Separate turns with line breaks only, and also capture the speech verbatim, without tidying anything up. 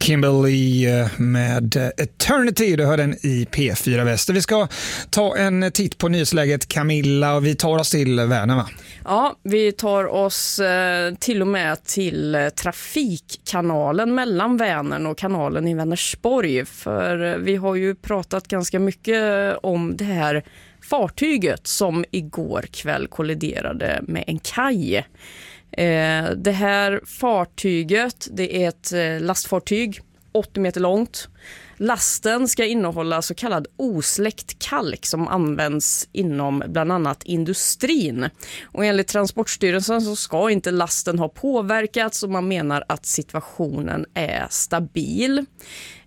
Kimberly med Eternity, du hör den i P fyra Väster. Vi ska ta en titt på nyhetsläget, Camilla, och vi tar oss till Vänern, va?
Ja, vi tar oss eh, till och med till eh, trafikkanalen mellan Vänern och kanalen i Vänersborg. För eh, vi har ju pratat ganska mycket om det här fartyget som igår kväll kolliderade med en kaj. Eh, det här fartyget, det är ett eh, lastfartyg, åttio meter långt. Lasten ska innehålla så kallad osläckt kalk som används inom bland annat industrin. Och enligt Transportstyrelsen så ska inte lasten ha påverkats och man menar att situationen är stabil.